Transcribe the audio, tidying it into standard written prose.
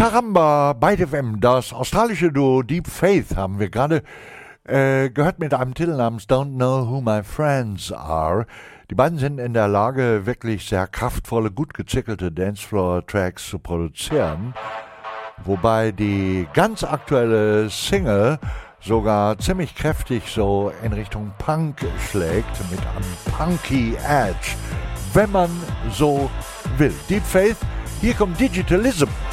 Caramba bei FM, das australische Duo Deep Faith haben wir gerade gehört mit einem Titel namens Don't Know Who My Friends Are. Die beiden sind in der Lage, wirklich sehr kraftvolle, gut gezickelte Dancefloor-Tracks zu produzieren, wobei die ganz aktuelle Single sogar ziemlich kräftig so in Richtung Punk schlägt, mit einem punky Edge, wenn man so will. Deep Faith, hier kommt Digitalism.